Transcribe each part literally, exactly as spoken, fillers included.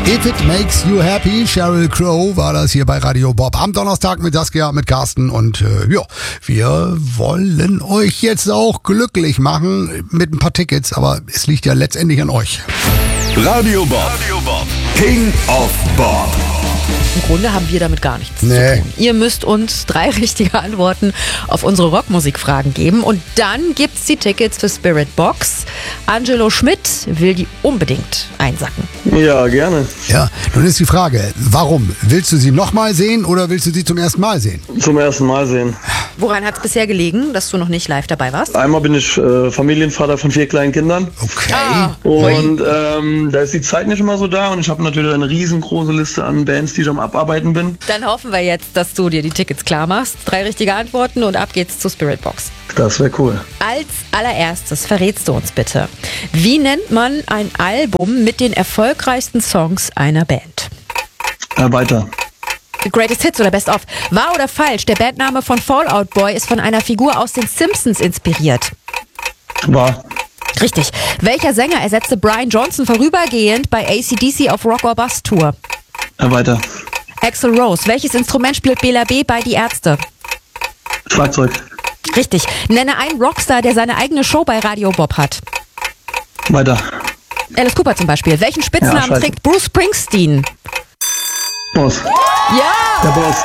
If It Makes You Happy, Sheryl Crow war das hier bei Radio Bob am Donnerstag mit Saskia, mit Carsten und äh, ja, wir wollen euch jetzt auch glücklich machen mit ein paar Tickets, aber es liegt ja letztendlich an euch. Radio Bob, Radio Bob. King of Bob. Im Grunde haben wir damit gar nichts Nee. zu tun. Ihr müsst uns drei richtige Antworten auf unsere Rockmusikfragen geben und dann gibt's die Tickets für Spirit Box. Angelo Schmidt will die unbedingt einsacken. Ja, gerne. Ja, nun ist die Frage, warum? Willst du sie nochmal sehen oder willst du sie zum ersten Mal sehen? Zum ersten Mal sehen. Woran hat's bisher gelegen, dass du noch nicht live dabei warst? Einmal bin ich äh, Familienvater von vier kleinen Kindern. Okay. Ah, Und ähm, da ist die Zeit nicht immer so da und ich habe natürlich eine riesengroße Liste an Bands, die ich am Abarbeiten bin. Dann hoffen wir jetzt, dass du dir die Tickets klar machst. Drei richtige Antworten und ab geht's zur Spirit Box. Das wäre cool. Als allererstes verrätst du uns bitte, wie nennt man ein Album mit den erfolgreichsten Songs einer Band? Äh, weiter. Greatest Hits oder Best of. Wahr oder falsch? Der Bandname von Fall Out Boy ist von einer Figur aus den Simpsons inspiriert. War. Richtig. Welcher Sänger ersetzte Brian Johnson vorübergehend bei A C D C auf Rock or Bust Tour? Äh, weiter. Axl Rose. Welches Instrument spielt Bela B. bei Die Ärzte? Schlagzeug. Richtig. Nenne einen Rockstar, der seine eigene Show bei Radio Bob hat. Weiter. Alice Cooper zum Beispiel. Welchen Ja, Spitznamen scheiße. trägt Bruce Springsteen? Boss. Ja! Der Boss.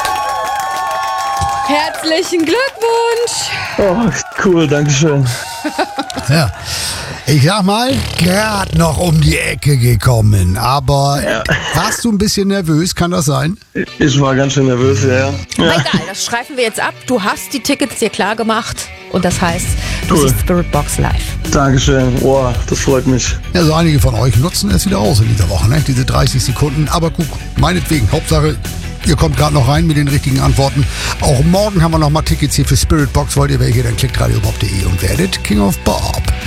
Herzlichen Glückwunsch! Oh, cool, dankeschön. Ja, ich sag mal, gerade noch um die Ecke gekommen, aber Ja. warst du ein bisschen nervös, kann das sein? Ich war ganz schön nervös, ja. ja. Aber egal, das schreiben wir jetzt ab. Du hast die Tickets dir klar gemacht und das heißt, du Cool. siehst Spirit Box live. Dankeschön. Boah, das freut mich. Ja, so einige von euch nutzen es wieder aus in dieser Woche, ne? Diese dreißig Sekunden, aber gut, meinetwegen, Hauptsache, ihr kommt gerade noch rein mit den richtigen Antworten. Auch morgen haben wir noch mal Tickets hier für Spirit Box. Wollt ihr welche, dann klickt radiobob punkt de und werdet King of Bob.